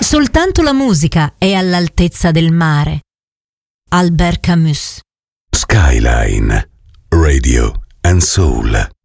Soltanto la musica è all'altezza del mare. Albert Camus. Skyline, Radio and Soul.